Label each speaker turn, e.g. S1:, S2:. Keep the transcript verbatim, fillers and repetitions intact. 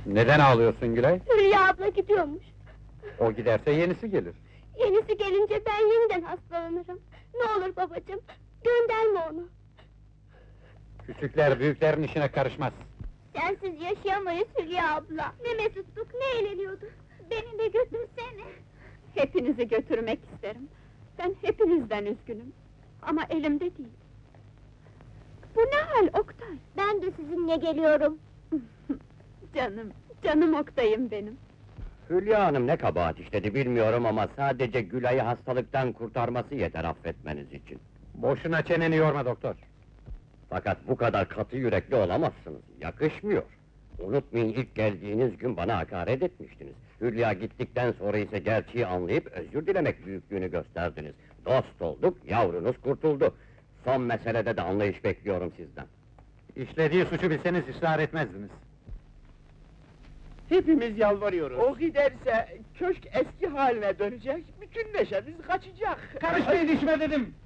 S1: Neden ağlıyorsun Gülay?
S2: Hülya abla gidiyormuş.
S1: O giderse yenisi gelir.
S2: Yenisi gelince ben yeniden hastalanırım. Ne olur babacığım, gönderme onu.
S1: Küçükler büyüklerin işine karışmaz.
S2: Sensiz yaşayamayız Hülya abla. Ne mesuttuk, ne eğleniyorduk. Beni de götürsene.
S3: Hepinizi götürmek isterim. Ben hepinizden üzgünüm. Ama elimde değil. Bu ne hal Oktay?
S2: Ben de sizinle geliyorum.
S3: Canım, canım Oktay'ım benim.
S4: Hülya Hanım ne kabahat işledi bilmiyorum ama sadece Gülay'ı hastalıktan kurtarması yeter affetmeniz için.
S1: Boşuna çeneni yorma doktor.
S4: Fakat bu kadar katı yürekli olamazsınız, yakışmıyor. Unutmayın ilk geldiğiniz gün bana hakaret etmiştiniz. Hülya gittikten sonra ise gerçeği anlayıp özür dilemek büyüklüğünü gösterdiniz. Dost olduk, yavrunuz kurtuldu. Son meselede de anlayış bekliyorum sizden.
S1: İşlediği suçu bilseniz ısrar etmezdiniz.
S5: Hepimiz yalvarıyoruz. O giderse köşk eski haline dönecek, bütün neşemiz kaçacak.
S1: Karışmayın işime dedim!